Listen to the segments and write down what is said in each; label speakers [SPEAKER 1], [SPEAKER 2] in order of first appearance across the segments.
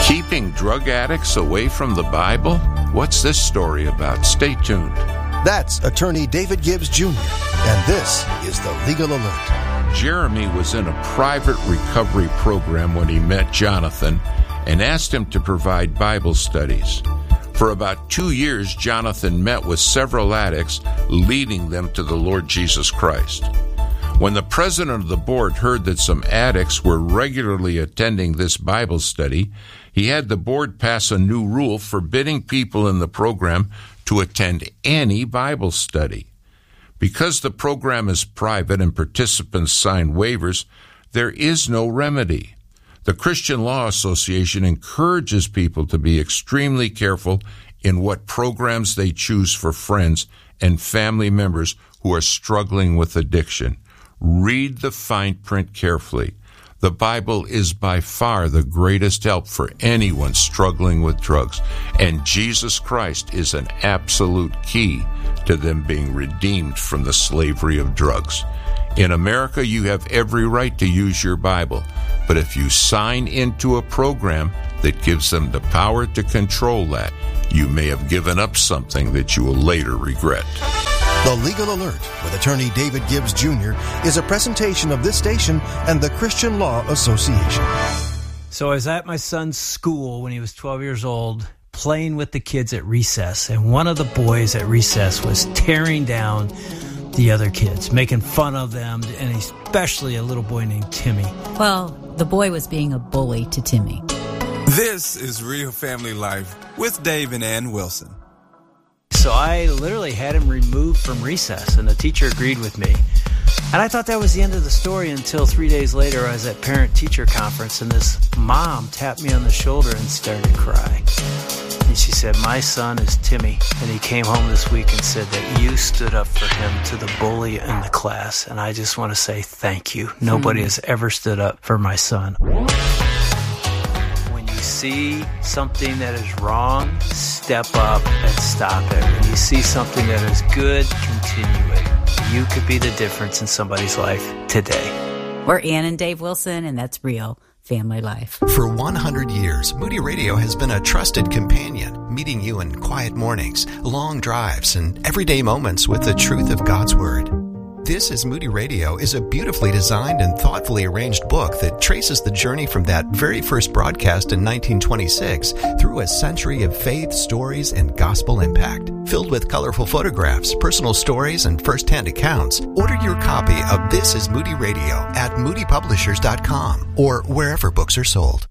[SPEAKER 1] Keeping drug addicts away from the Bible? What's this story about? Stay tuned.
[SPEAKER 2] That's attorney David Gibbs Jr., and this is the Legal Alert.
[SPEAKER 1] Jeremy was in a private recovery program when he met Jonathan and asked him to provide Bible studies. For about 2 years, Jonathan met with several addicts, leading them to the Lord Jesus Christ. When the president of the board heard that some addicts were regularly attending this Bible study, he had the board pass a new rule forbidding people in the program to attend any Bible study. Because the program is private and participants sign waivers, there is no remedy. The Christian Law Association encourages people to be extremely careful in what programs they choose for friends and family members who are struggling with addiction. Read the fine print carefully. The Bible is by far the greatest help for anyone struggling with drugs, and Jesus Christ is an absolute key to them being redeemed from the slavery of drugs. In America, you have every right to use your Bible, but if you sign into a program that gives them the power to control that, you may have given up something that you will later regret.
[SPEAKER 2] The Legal Alert with attorney David Gibbs Jr. is a presentation of this station and the Christian Law Association.
[SPEAKER 3] So I was at my son's school when he was 12 years old, playing with the kids at recess, and one of the boys at recess was tearing down the other kids, making fun of them, and especially a little boy named Timmy.
[SPEAKER 4] Well, the boy was being a bully to Timmy.
[SPEAKER 5] This is Real Family Life with Dave and Ann Wilson.
[SPEAKER 3] So I literally had him removed from recess, and the teacher agreed with me. And I thought that was the end of the story until 3 days later I was at parent-teacher conference, and this mom tapped me on the shoulder and started to cry. And she said, "My son is Timmy, and he came home this week and said that you stood up for him to the bully in the class. And I just want to say thank you. Nobody has ever stood up for my son." When you see something that is wrong, step up and stop it. When you see something that is good, continue it. You could be the difference in somebody's life today.
[SPEAKER 4] We're Ann and Dave Wilson, and that's Real Family Life.
[SPEAKER 6] For 100 years, Moody Radio has been a trusted companion, meeting you in quiet mornings, long drives, and everyday moments with the truth of God's Word. This is Moody Radio is a beautifully designed and thoughtfully arranged book that traces the journey from that very first broadcast in 1926 through a century of faith, stories, and gospel impact. Filled with colorful photographs, personal stories, and first-hand accounts, order your copy of This is Moody Radio at moodypublishers.com or wherever books are sold.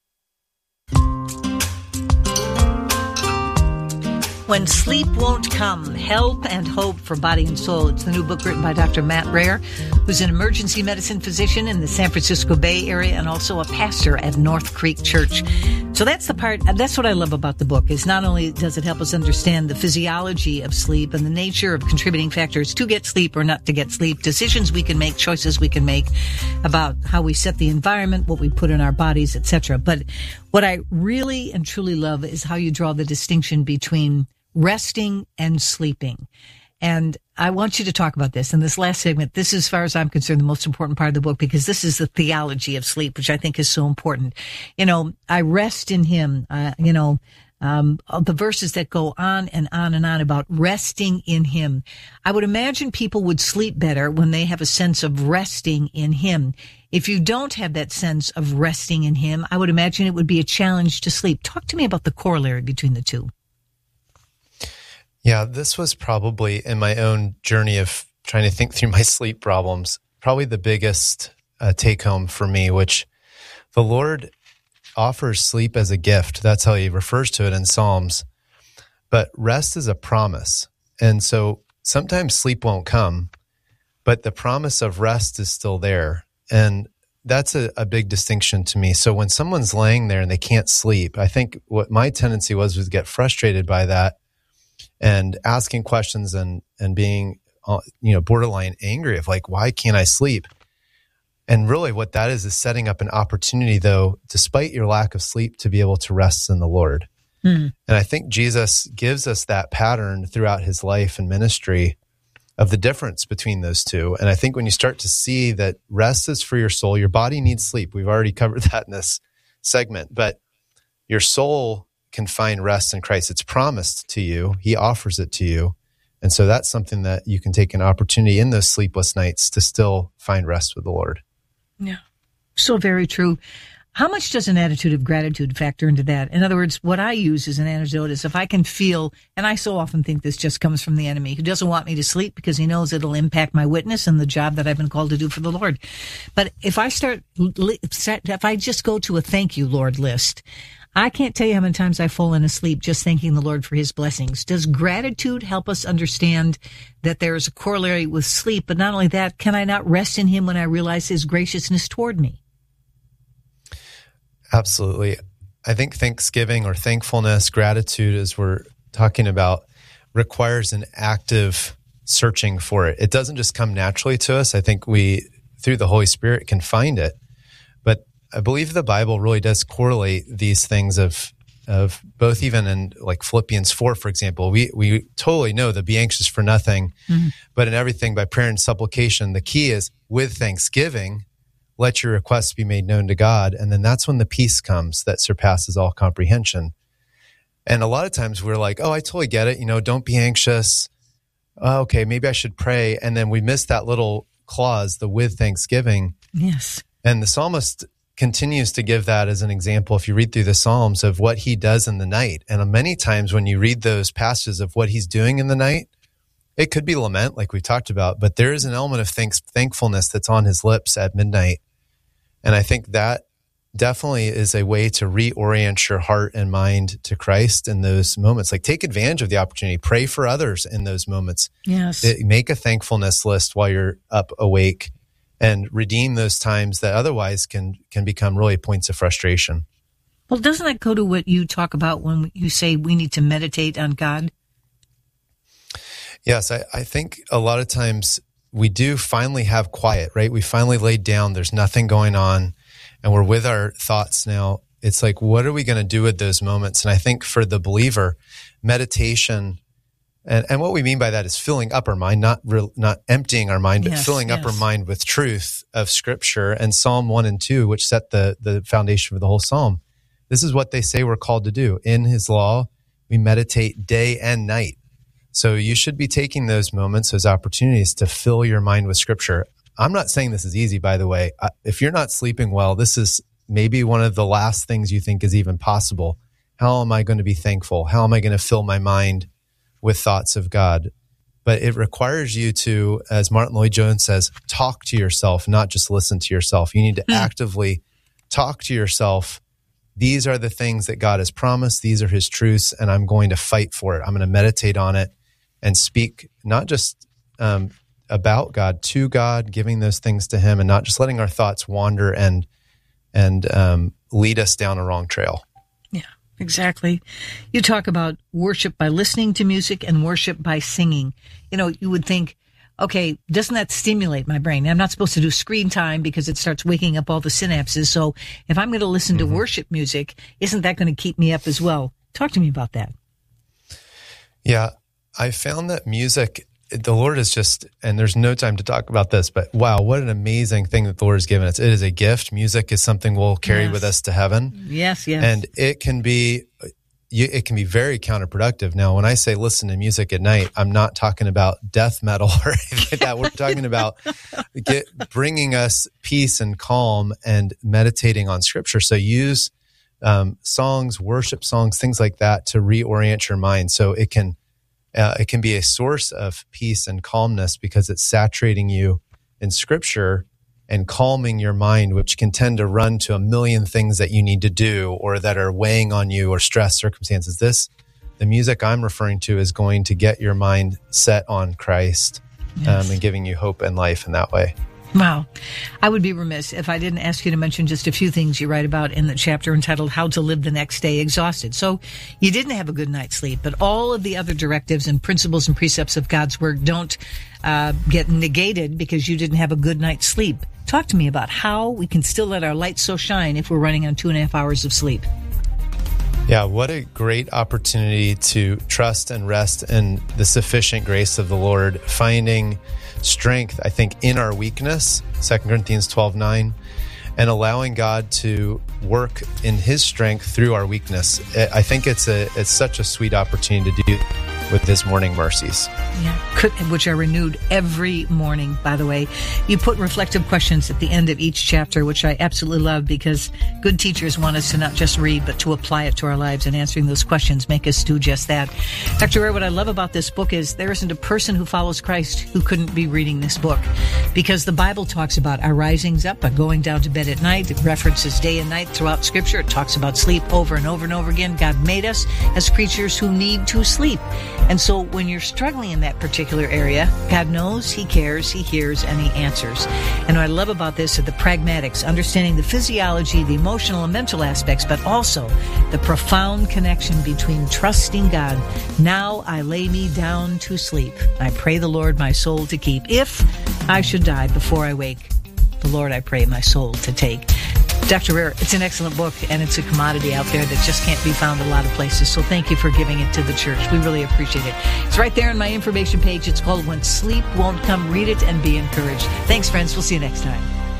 [SPEAKER 7] When Sleep Won't Come, Help and Hope for Body and Soul. It's the new book written by Dr. Matt Rare, who's an emergency medicine physician in the San Francisco Bay Area and also a pastor at North Creek Church. So that's what I love about the book, is not only does it help us understand the physiology of sleep and the nature of contributing factors to get sleep or not to get sleep, decisions we can make, choices we can make about how we set the environment, what we put in our bodies, etc. But what I really and truly love is how you draw the distinction between resting and sleeping. And I want you to talk about this in this last segment. This is, as far as I'm concerned, the most important part of the book, because this is the theology of sleep, which I think is so important. You know, I rest in Him, the verses that go on and on and on about resting in Him. I would imagine people would sleep better when they have a sense of resting in Him. If you don't have that sense of resting in Him, I would imagine it would be a challenge to sleep. Talk to me about the corollary between the two.
[SPEAKER 8] Yeah, this was probably in my own journey of trying to think through my sleep problems, probably the biggest take home for me, which the Lord offers sleep as a gift. That's how He refers to it in Psalms. But rest is a promise. And so sometimes sleep won't come, but the promise of rest is still there. And that's a big distinction to me. So when someone's laying there and they can't sleep, I think what my tendency was to get frustrated by that and asking questions and being, borderline angry of like, why can't I sleep? And really what that is setting up an opportunity, though, despite your lack of sleep, to be able to rest in the Lord. And I think Jesus gives us that pattern throughout His life and ministry of the difference between those two. And I think when you start to see that rest is for your soul, your body needs sleep. We've already covered that in this segment, but your soul can find rest in Christ. It's promised to you. He offers it to you. And so that's something that you can take an opportunity in those sleepless nights to still find rest with the Lord.
[SPEAKER 7] Yeah, so very true. How much does an attitude of gratitude factor into that? In other words, what I use as an antidote is if I can feel, and I so often think this just comes from the enemy, who doesn't want me to sleep because he knows it'll impact my witness and the job that I've been called to do for the Lord. But if I just go to a thank you, Lord list, I can't tell you how many times I've fallen asleep just thanking the Lord for his blessings. Does gratitude help us understand that there is a corollary with sleep? But not only that, can I not rest in him when I realize his graciousness toward me?
[SPEAKER 8] Absolutely. I think thanksgiving or thankfulness, gratitude, as we're talking about, requires an active searching for it. It doesn't just come naturally to us. I think we, through the Holy Spirit, can find it. But I believe the Bible really does correlate these things of both, even in like Philippians 4, for example. We totally know that be anxious for nothing, but in everything by prayer and supplication. The key is with thanksgiving, let your requests be made known to God. And then that's when the peace comes that surpasses all comprehension. And a lot of times we're like, oh, I totally get it. Don't be anxious. Oh, okay, maybe I should pray. And then we miss that little clause, the with thanksgiving.
[SPEAKER 7] Yes.
[SPEAKER 8] And the psalmist continues to give that as an example. If you read through the Psalms of what he does in the night. And many times when you read those passages of what he's doing in the night, it could be lament, like we talked about, but there is an element of thankfulness that's on his lips at midnight. And I think that definitely is a way to reorient your heart and mind to Christ in those moments. Like, take advantage of the opportunity. Pray for others in those moments.
[SPEAKER 7] Yes.
[SPEAKER 8] Make a thankfulness list while you're up awake and redeem those times that otherwise can become really points of frustration.
[SPEAKER 7] Well, doesn't that go to what you talk about when you say we need to meditate on God?
[SPEAKER 8] Yes, I think a lot of times we do finally have quiet, right? We finally laid down, there's nothing going on, and we're with our thoughts now. It's like, what are we going to do with those moments? And I think for the believer, meditation, and what we mean by that is filling up our mind, not emptying our mind, but filling up our mind with truth of Scripture. And Psalm 1 and 2, which set the foundation for the whole Psalm. This is what they say we're called to do. In his law, we meditate day and night. So you should be taking those moments, those opportunities to fill your mind with Scripture. I'm not saying this is easy, by the way. If you're not sleeping well, this is maybe one of the last things you think is even possible. How am I going to be thankful? How am I going to fill my mind with thoughts of God? But it requires you to, as Martin Lloyd-Jones says, talk to yourself, not just listen to yourself. You need to actively talk to yourself. These are the things that God has promised. These are his truths, and I'm going to fight for it. I'm going to meditate on it and speak not just about God, to God, giving those things to him, and not just letting our thoughts wander and lead us down a wrong trail.
[SPEAKER 7] Yeah, exactly. You talk about worship by listening to music and worship by singing. You would think, okay, doesn't that stimulate my brain? I'm not supposed to do screen time because it starts waking up all the synapses. So if I'm going to listen to worship music, isn't that going to keep me up as well? Talk to me about that.
[SPEAKER 8] Yeah, I found that music, the Lord is just, and there's no time to talk about this, but wow, what an amazing thing that the Lord has given us. It is a gift. Music is something we'll carry with us to heaven.
[SPEAKER 7] Yes.
[SPEAKER 8] And it can be very counterproductive. Now, when I say listen to music at night, I'm not talking about death metal or anything like that. We're talking about bringing us peace and calm and meditating on Scripture. So use songs, worship songs, things like that to reorient your mind. So it can be a source of peace and calmness because it's saturating you in Scripture and calming your mind, which can tend to run to a million things that you need to do or that are weighing on you or stress circumstances. The music I'm referring to is going to get your mind set on Christ and giving you hope and life in that way.
[SPEAKER 7] Wow. I would be remiss if I didn't ask you to mention just a few things you write about in the chapter entitled How to Live the Next Day Exhausted. So you didn't have a good night's sleep, but all of the other directives and principles and precepts of God's Word don't get negated because you didn't have a good night's sleep. Talk to me about how we can still let our light so shine if we're running on 2.5 hours of sleep.
[SPEAKER 8] Yeah, what a great opportunity to trust and rest in the sufficient grace of the Lord, finding strength, I think, in our weakness, 2 Corinthians 12:9. and allowing God to work in His strength through our weakness. I think it's such a sweet opportunity to do with His morning mercies.
[SPEAKER 7] Yeah, which are renewed every morning, by the way. You put reflective questions at the end of each chapter, which I absolutely love, because good teachers want us to not just read, but to apply it to our lives, and answering those questions make us do just that. Dr. Ware, what I love about this book is there isn't a person who follows Christ who couldn't be reading this book, because the Bible talks about our risings up, our going down to bed at night. It references day and night throughout Scripture. It talks about sleep over and over and over again. God made us as creatures who need to sleep. And so when you're struggling in that particular area, God knows, He cares, He hears, and He answers. And what I love about this are the pragmatics, understanding the physiology, the emotional and mental aspects, but also the profound connection between trusting God. Now I lay me down to sleep. I pray the Lord my soul to keep. If I should die before I wake, the Lord I pray my soul to take. Dr. Ware, it's an excellent book, and it's a commodity out there that just can't be found a lot of places. So thank you for giving it to the church. We really appreciate it. It's right there on my information page. It's called When Sleep Won't Come. Read it and be encouraged. Thanks, friends. We'll see you next time.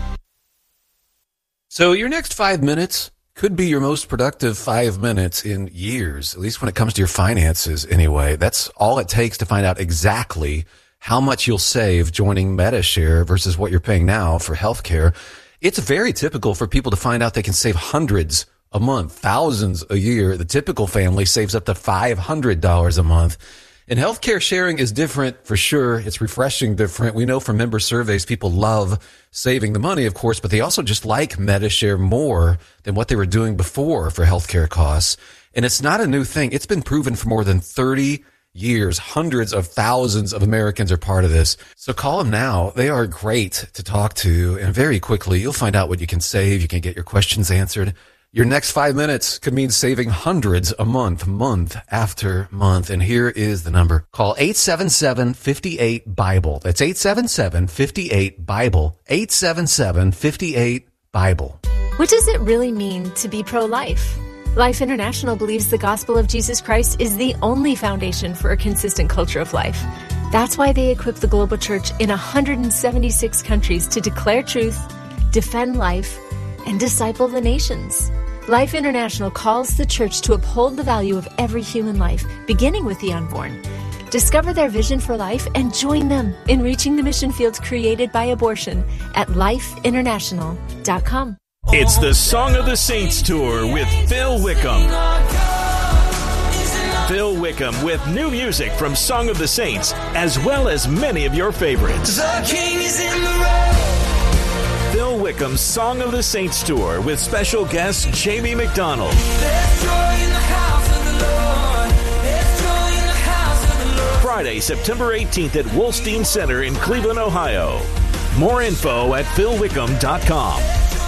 [SPEAKER 9] So your next 5 minutes could be your most productive 5 minutes in years, at least when it comes to your finances anyway. That's all it takes to find out exactly how much you'll save joining Medi-Share versus what you're paying now for healthcare. It's very typical for people to find out they can save hundreds a month, thousands a year. The typical family saves up to $500 a month. And healthcare sharing is different for sure. It's refreshing different. We know from member surveys, people love saving the money, of course, but they also just like Medi-Share more than what they were doing before for healthcare costs. And it's not a new thing. It's been proven for more than 30 years. Hundreds of thousands of Americans are part of this. So call them now. They are great to talk to. And very quickly, you'll find out what you can save. You can get your questions answered. Your next 5 minutes could mean saving hundreds a month, month after month. And here is the number. Call 877-58-BIBLE. That's 877-58-BIBLE. 877-58-BIBLE.
[SPEAKER 10] What does it really mean to be pro-life? Life International believes the gospel of Jesus Christ is the only foundation for a consistent culture of life. That's why they equip the global church in 176 countries to declare truth, defend life, and disciple the nations. Life International calls the church to uphold the value of every human life, beginning with the unborn. Discover their vision for life and join them in reaching the mission fields created by abortion at lifeinternational.com.
[SPEAKER 11] It's the Song of the Saints Tour with Phil Wickham. Phil Wickham with new music from Song of the Saints, as well as many of your favorites. The King is in the road. Phil Wickham's Song of the Saints Tour with special guest Jamie McDonald. There's joy in the house of the Lord. There's joy in the house of the Lord. Friday, September 18th at Wolstein Center in Cleveland, Ohio. More info at philwickham.com.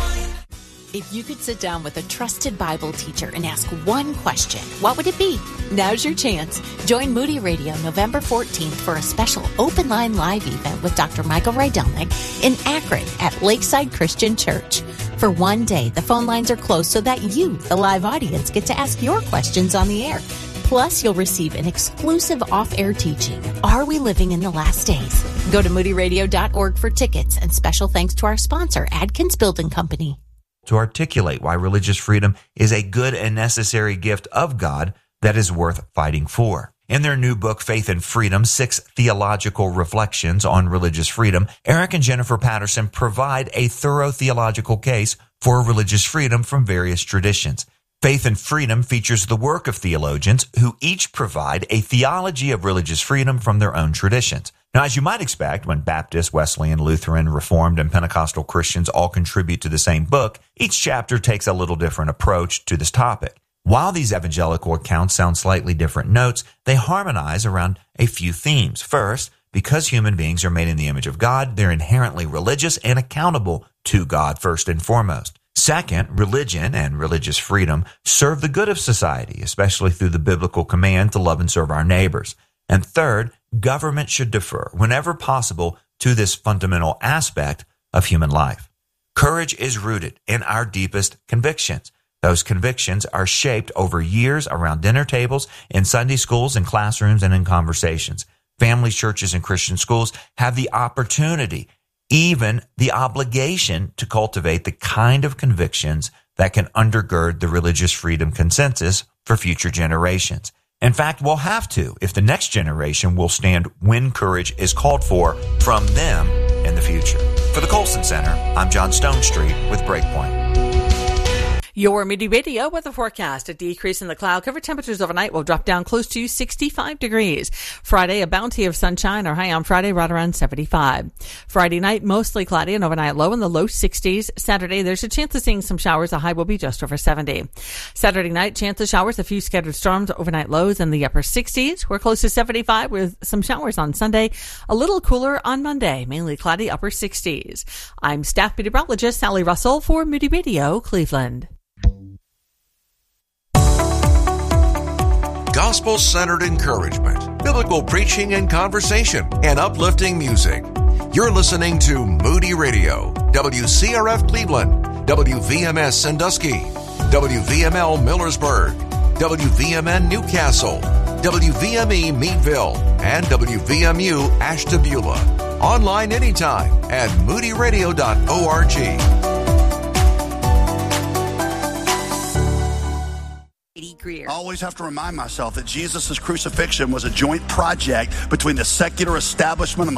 [SPEAKER 12] If you could sit down with a trusted Bible teacher and ask one question, what would it be? Now's your chance. Join Moody Radio November 14th for a special open line live event with Dr. Michael Rydelnik in Akron at Lakeside Christian Church. For one day, the phone lines are closed so that you, the live audience, get to ask your questions on the air. Plus, you'll receive an exclusive off-air teaching, Are We Living in the Last Days? Go to moodyradio.org for tickets, and special thanks to our sponsor, Adkins Building Company.
[SPEAKER 13] To articulate why religious freedom is a good and necessary gift of God that is worth fighting for. In their new book, Faith and Freedom, 6 Theological Reflections on Religious Freedom, Eric and Jennifer Patterson provide a thorough theological case for religious freedom from various traditions. Faith and Freedom features the work of theologians who each provide a theology of religious freedom from their own traditions. Now, as you might expect, when Baptist, Wesleyan, Lutheran, Reformed, and Pentecostal Christians all contribute to the same book, each chapter takes a little different approach to this topic. While these evangelical accounts sound slightly different notes, they harmonize around a few themes. First, because human beings are made in the image of God, they're inherently religious and accountable to God first and foremost. Second, religion and religious freedom serve the good of society, especially through the biblical command to love and serve our neighbors. And third, government should defer, whenever possible, to this fundamental aspect of human life. Courage is rooted in our deepest convictions. Those convictions are shaped over years around dinner tables, in Sunday schools, in classrooms, and in conversations. Family churches and Christian schools have the opportunity even the obligation to cultivate the kind of convictions that can undergird the religious freedom consensus for future generations. In fact, we'll have to if the next generation will stand when courage is called for from them in the future. For the Colson Center, I'm John Stonestreet with Breakpoint.
[SPEAKER 14] Your Moody Radio weather forecast. A decrease in the cloud cover. Temperatures overnight will drop down close to 65 degrees. Friday, a bounty of sunshine. Our high on Friday right around 75. Friday night, mostly cloudy and overnight low in the low 60s. Saturday, there's a chance of seeing some showers. The high will be just over 70. Saturday night, chance of showers, a few scattered storms, overnight lows in the upper 60s. We're close to 75 with some showers on Sunday. A little cooler on Monday, mainly cloudy upper 60s. I'm staff meteorologist Sally Russell for Moody Radio, Cleveland.
[SPEAKER 15] Gospel-centered encouragement, biblical preaching and conversation, and uplifting music. You're listening to Moody Radio, WCRF Cleveland, WVMS Sandusky, WVML Millersburg, WVMN Newcastle, WVME Meadville, and WVMU Ashtabula. Online anytime at moodyradio.org.
[SPEAKER 16] I always have to remind myself that Jesus' crucifixion was a joint project between the secular establishment and the